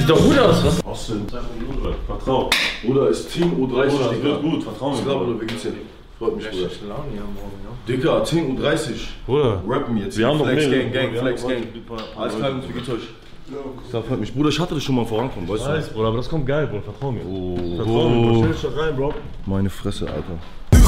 Sieht doch gut aus, was? Austin, vertrau. Bruder, ist Team U30. Bruder, das wird gut, vertrau mir. Bruder, wie geht's dir? Freut mich, Bruder. Dicker, Team U30. Bruder. Rappen jetzt. Wir haben noch Flex mehr. Gang, Flex Gang. Alles klar, wie geht's euch? Das freut mich. Bruder, ich hatte das schon mal vorankommen, weißt du? Bruder, aber das kommt geil, Bruder, vertrau mir. Vertrau mir, Bro. Stell dich doch rein, Bro. Meine Fresse, Alter.